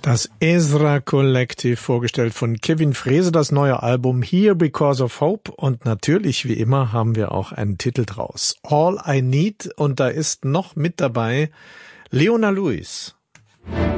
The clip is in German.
Das Ezra Collective, vorgestellt von Kevin Frese, das neue Album Here Because of Hope. Und natürlich, wie immer, haben wir auch einen Titel draus. All I Need. Und da ist noch mit dabei Leona Lewis.